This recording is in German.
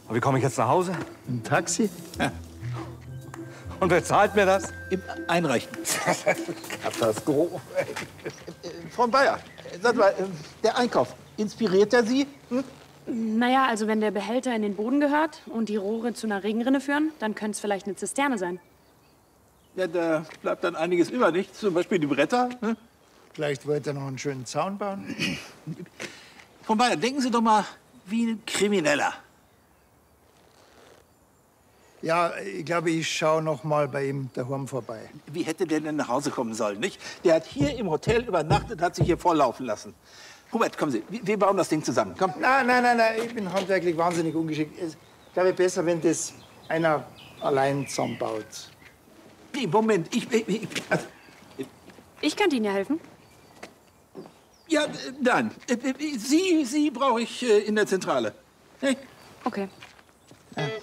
Und wie komme ich jetzt nach Hause? Ein Taxi? Ja. Und wer zahlt mir das? Einreichen. Katastrophe. Frau Bayer, sag mal, der Einkauf, inspiriert er Sie? Hm? Naja, also wenn der Behälter in den Boden gehört und die Rohre zu einer Regenrinne führen, dann könnte es vielleicht eine Zisterne sein. Ja, da bleibt dann einiges über, nicht? Zum Beispiel die Bretter. Hm? Vielleicht wollte er noch einen schönen Zaun bauen. Frau Bayer, denken Sie doch mal wie ein Krimineller. Ja, ich glaube, ich schaue noch mal bei ihm daheim vorbei. Wie hätte der denn nach Hause kommen sollen, nicht? Der hat hier im Hotel übernachtet, hat sich hier volllaufen lassen. Hubert, kommen Sie, wir bauen das Ding zusammen. Komm. Nein, ich bin handwerklich wahnsinnig ungeschickt. Ich glaube, besser, wenn das einer allein zusammenbaut. Nee, Moment, also, Ich könnte Ihnen ja helfen. ja, dann. Sie brauche ich in der Zentrale. Hey? Okay.